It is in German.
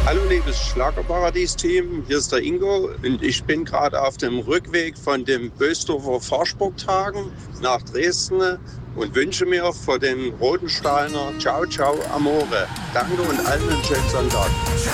Hallo liebes Schlagerparadies-Team, hier ist der Ingo und ich bin gerade auf dem Rückweg von den Bösdorfer Fahrsporttagen nach Dresden und wünsche mir vor den Rotensteiner Ciao Ciao Amore. Danke und allen einen schönen Sonntag.